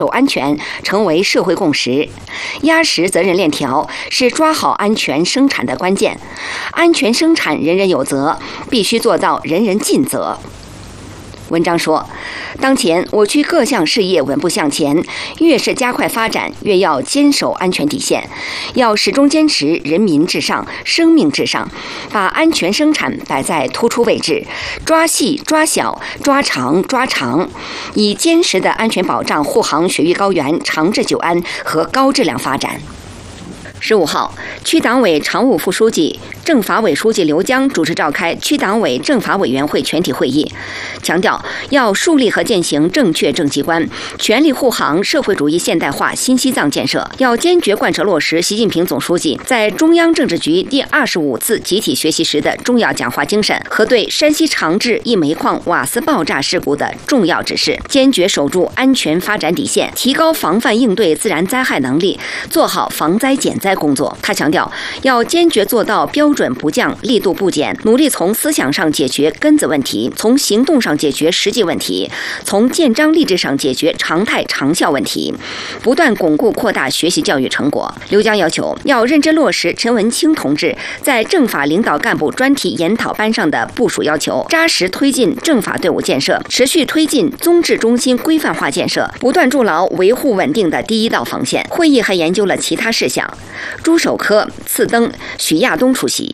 安全成为社会共识，压实责任链条是抓好安全生产的关键。安全生产人人有责，必须做到人人尽责。文章说，当前我区各项事业稳步向前，越是加快发展，越要坚守安全底线，要始终坚持人民至上、生命至上，把安全生产摆在突出位置，抓细、抓小、抓长、抓长，以坚实的安全保障护航雪域高原长治久安和高质量发展。15号，区党委常务副书记、政法委书记刘江主持召开区党委政法委员会全体会议，强调要树立和践行正确政绩观，全力护航社会主义现代化新西藏建设，要坚决贯彻落实习近平总书记在中央政治局第25次集体学习时的重要讲话精神和对山西长治一煤矿瓦斯爆炸事故的重要指示，坚决守住安全发展底线，提高防范应对自然灾害能力，做好防灾减灾工作。他强调，要坚决做到标准不降、力度不减，努力从思想上解决根子问题，从行动上解决实际问题，从建章立制上解决常态长效问题，不断巩固扩大学习教育成果。刘江要求，要认真落实陈文清同志在政法领导干部专题研讨班上的部署要求，扎实推进政法队伍建设，持续推进综治中心规范化建设，不断筑牢维护稳定的第一道防线。会议还研究了其他事项。朱守科、次登、许亚东出席。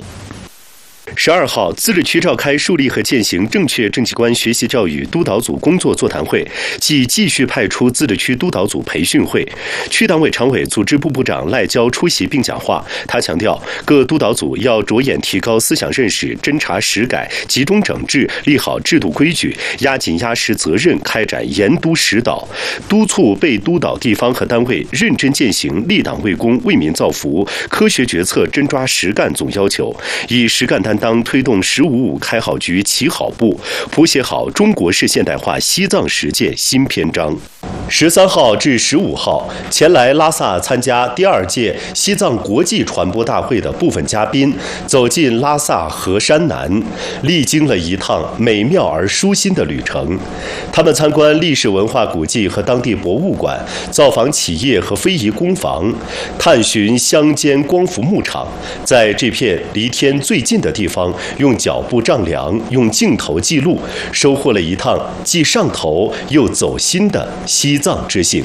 12号，自治区召开树立和践行正确政绩观学习教育督导组工作座谈会暨继续派出自治区督导组培训会。区党委常委、组织部部长赖娇出席并讲话。他强调，各督导组要着眼提高思想认识，侦查实改，集中整治，立好制度规矩，压紧压实责任，开展严督实导，督促被督导地方和单位认真践行立党为公、为民造福、科学决策、真抓实干总要求，以实干担当推动“15·5”开好局、起好步，谱写好中国式现代化西藏实践新篇章。13号至15号，前来拉萨参加第2届西藏国际传播大会的部分嘉宾走进拉萨河山南，历经了一趟美妙而舒心的旅程。他们参观历史文化古迹和当地博物馆，造访企业和非遗工坊，探寻乡间光伏牧场，在这片离天最近的地方，用脚步丈量，用镜头记录，收获了一趟既上头又走心的西藏之行。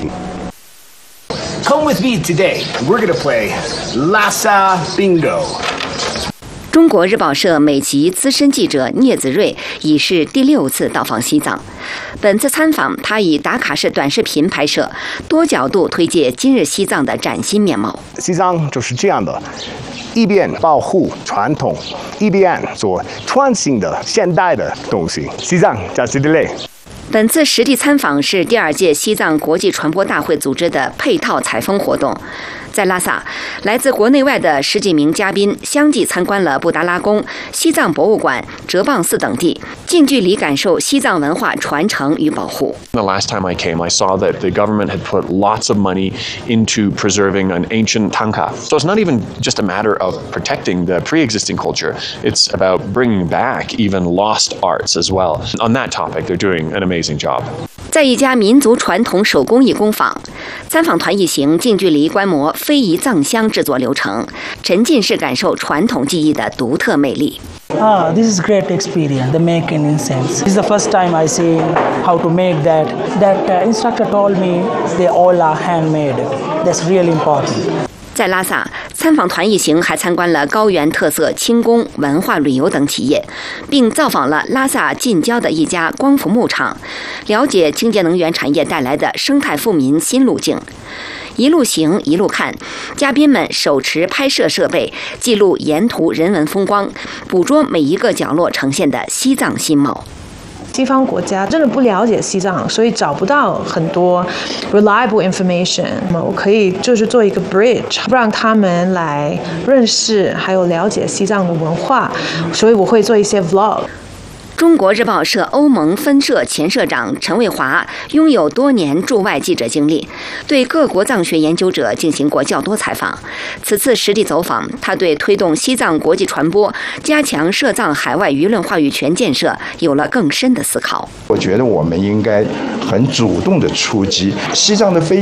Come with me today. We're gonna play Lhasa Bingo. 中国日报社美籍资深记者聂子睿已是第6次到访西藏。本次参访，他以打卡式短视频拍摄，多角度推介今日西藏的崭新面貌。 西藏就是这样的，一边保护传统，一边做创新的现代的东西。西藏加西德勒。 本次实地参访是第2届西藏国际传播大会组织的配套采风活动。在拉萨，来自国内外的10几名嘉宾相继参观了布达拉宫、西藏博物馆、哲蚌寺等地，近距离感受西藏文化传承与保护。 The last time I came, I saw that the government had put lots of money into preserving an ancient tanka. So it's not even just a matter of protecting the pre-existing culture. It's about bringing back even lost arts as well. On that topic, they're doing an amazing job. 在一家民族传统手工艺工坊，参访团一行近距离观摩非遗藏香制作流程，沉浸式感受传统技艺的独特魅力。 This is a great experience, the making incense. This is the first time I see how to make that. That instructor told me they all are handmade. That's really important. 在拉萨，参访团一行还参观了高原特色轻工、文化旅游等企业，并造访了拉萨近郊的一家光伏牧场，了解清洁能源产业带来的生态富民新路径。一路行一路看，嘉宾们手持拍摄设备，记录沿途人文风光，捕捉每一个角落呈现的西藏新貌。 西方国家真的不了解西藏，所以找不到很多 reliable information。我可以就是做一个 bridge， 让他们来认识还有了解西藏的文化，所以我会做一些 vlog。 中国日报社欧盟分社前社长陈卫华拥有多年驻外记者经历，对各国藏学研究者进行过较多采访。此次实地走访，他对推动西藏国际传播、加强涉藏海外舆论话语权建设有了更深的思考。 我觉得我们应该很主动地出击西藏的非